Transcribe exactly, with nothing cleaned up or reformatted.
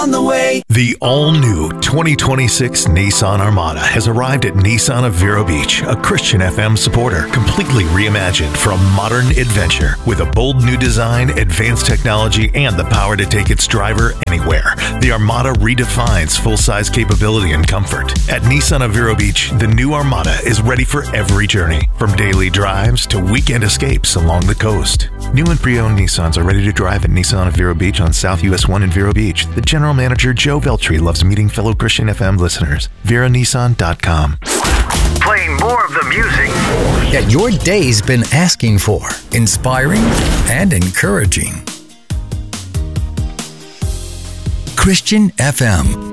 On the way. The all-new twenty twenty-six Nissan Armada has arrived at Nissan of Vero Beach, a Christian F M supporter, completely reimagined for a modern adventure with a bold new design, advanced technology, and the power to take its driver anywhere. The Armada redefines full-size capability and comfort. At Nissan of Vero Beach, the new Armada is ready for every journey, from daily drives to weekend escapes along the coast. New and pre-owned Nissans are ready to drive at Nissan of Vero Beach on South U S one in Vero Beach. The General Manager Joe Veltri loves meeting fellow Christian F M listeners. Vero Nissan dot com. Playing more of the music that your day's been asking for. Inspiring and encouraging. Christian F M.